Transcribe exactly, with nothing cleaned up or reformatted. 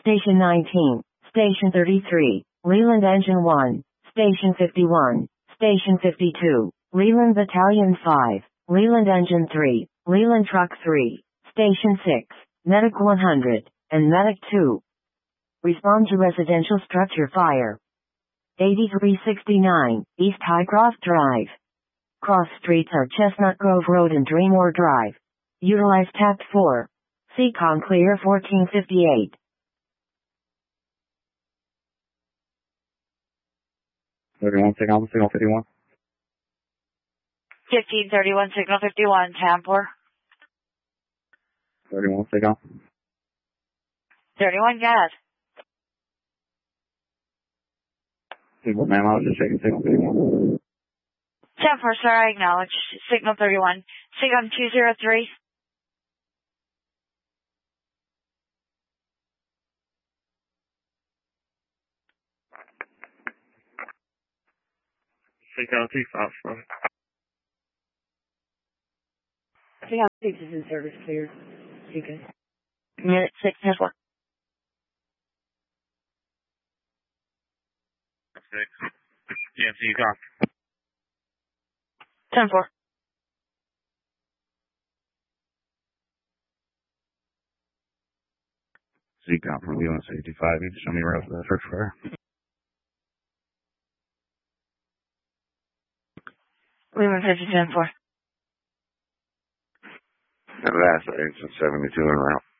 Station nineteen, Station thirty-three, Leland Engine one, Station fifty-one, Station fifty-two, Leland Battalion five, Leland Engine three, Leland Truck three, Station six, Medic one hundred, and Medic two. Respond to residential structure fire. eighty-three sixty-nine, East Highcroft Drive. Cross streets are Chestnut Grove Road and Dreamore Drive. Utilize Tapt four. C COM clear fourteen fifty-eight. thirty-one, signal, signal fifty-one. fifteen thirty-one, signal fifty-one, Tampere. thirty-one, signal. thirty-one, gas. Signal, ma'am, I was just checking signal fifty-one. Tampere, sir, I acknowledge. Signal thirty-one. Signal two zero three. Signal two five four. Signal six is in service, clear. You good? Minute six, Tampere. Six. Yeah, so you got. Tampere. C COM from U N sixty-five, you can show me around for the search fire. Leland fifty, Tampere. That's agent seventy-two en route.